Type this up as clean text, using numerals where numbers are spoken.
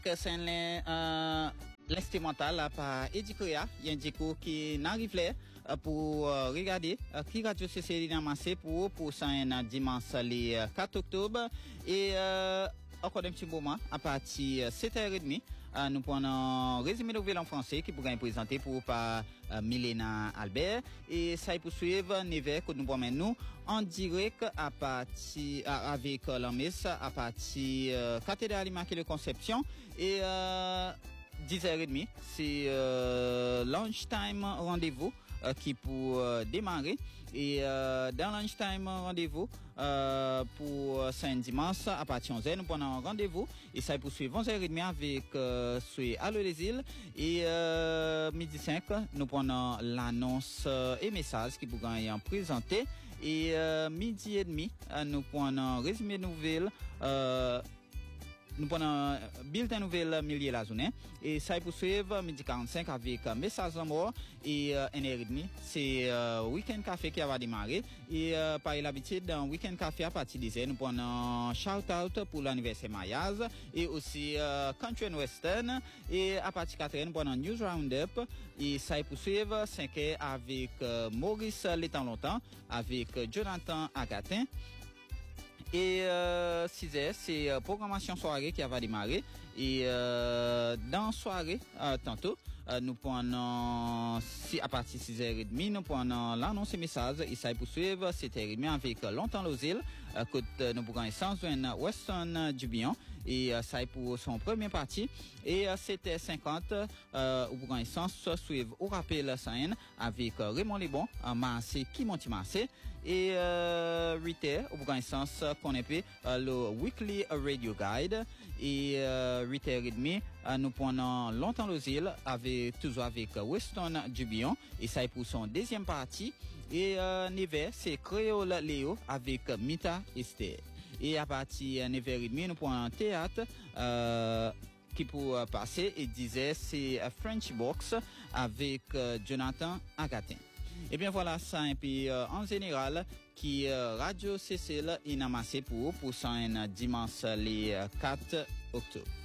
c'est l'instrumental par Eddie Koya. Il y a un discours qui n'arrive là pour regarder qui radio CCD n'a massé pour ça un dimanche le 4 octobre et encore un petit moment à partir 7h30 nous prenons un résumé nouvelle en français qui pourra être présenté par Milena Albert et ça poursuivre 9h que nous promènons nous en direct à partir avec la messe à partir cathédrale Immaculée Conception et 10h30 c'est lunchtime rendez-vous qui pour démarrer et dans lunchtime rendez-vous pour Saint-Dimanche à partir de 11h nous prenons un rendez-vous et ça poursuit 11h30 avec Allo les îles et midi 5 nous prenons l'annonce et message qui pourront y en présenter et midi et demi nous prenons résumé nouvelle nous prenons bulletin nouvelle milieu la journée et ça poursuivre midi 45 avec message en mort et 1h30 c'est week-end café qui va démarrer et par l'habitude dans week-end café à partir de 10h nous prenons shout out pour l'anniversaire Mayaz et aussi country and western et à partir de 4h nous prenons news roundup et ça poursuivre 5h avec Maurice l'étant longtemps avec Jonathan Agatin. Et 6h, c'est programmation soirée qui va démarrer. Et dans soirée, tantôt, nous prenons, à partir de 6h30, nous prenons l'annonce et message. Et ça poursuivre, c'était avec longtemps l'osile, que nous pourrons essence un Western Dubion. Et ça est pour son premier parti. Et c'était 50, nous pourrons essence suivre au rappel Sain avec Raymond Lebon, Marseille, qui monte Marseille. Et 8h, nous pourrons essence qu'on épée le Weekly Radio Guide. Et 8h30, nous prenons longtemps l'osile toujours avec Weston Dubion. Et ça est pour son deuxième partie. Et 9h, c'est Créole Léo avec Mita Esther. Et à partir de 9h30, nous prenons un théâtre qui pour passer et 10h, c'est French Box avec Jonathan Agatin. Et bien voilà ça et puis en général qui Radio CCL est amassé pour ça un dimanche le 4 octobre.